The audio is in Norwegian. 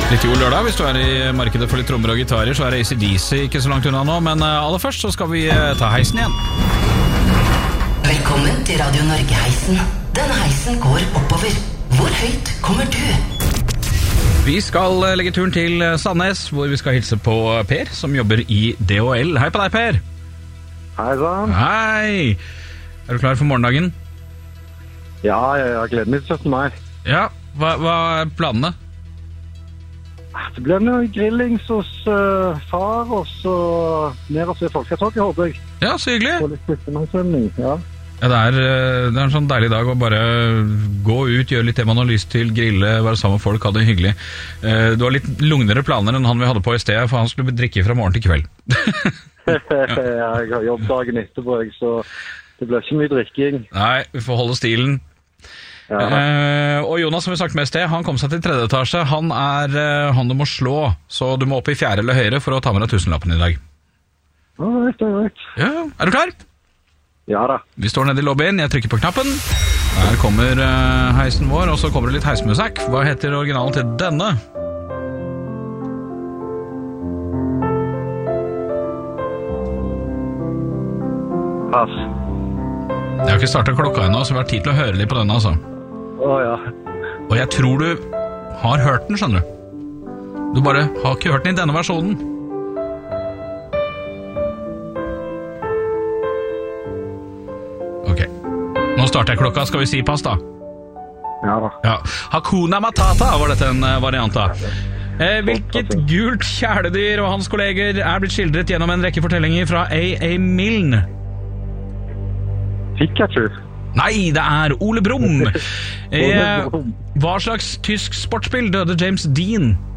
Litt jul lørdag, hvis du i markedet for litt trommer og gitarer, så AC/DC ikke så langt unna nå, men aller først så skal vi ta heisen igjen. Velkommen til Radio Norge-heisen. Denne heisen går oppover. Hvor høyt kommer du? Vi skal legge turen til Sandnes, hvor vi skal hilse på Per, som jobber i DHL. Hei på deg, Per. Hei sann. Hei. Du klar for morgendagen? Ja, jeg gleder meg til 17. mai. Ja, hva planene? Det blir noe grillings hos far, og så ned og se folketoget, håper jeg. Ja, så hyggelig. Og litt flyttemannsstemning, ja. Ja, det er en sånn deilig dag å bare gå ut, gjøre litt det man har lyst til, grille, være sammen med folk, ha det hyggelig. Du har litt lugnere planer enn han vi hadde på i sted, for han skulle drikke fra morgen til kveld. Ja, jeg har jobb dagen etterpå, så det blir ikke mye drikking. Nei, vi får holde stilen. Ja. Og Jonas, som vi snakket med i sted, han kom seg til 3. etasje. Han han du må slå, så du må opp i 4. eller høyere for å ta med deg 1000-lappen i dag. Alright. Ja, du klar? Ja da. Vi står nede i lobbyen, jeg trykker på knappen. Her kommer heisen vår, og så kommer det litt heismusikk. Hva heter originalen til denne? Pass. Jeg har ikke startet klokka ennå, så vi har tid til å høre litt på denne, altså. Ja. Og jeg tror du har hørt den, skjønner du. Du bare har ikke hørt den i denne versjonen. Ok. Nå starter jeg klokka, skal vi si pass da? Ja da. Ja. Hakuna Matata var dette en variant av. Hvilket gult kjæledyr og hans kolleger blitt skildret gjennom en rekke fortellinger fra A.A. Milne? Pikachu. Nei, det Ole Brumm. Hva slags tysk sportsspill døde James Dean?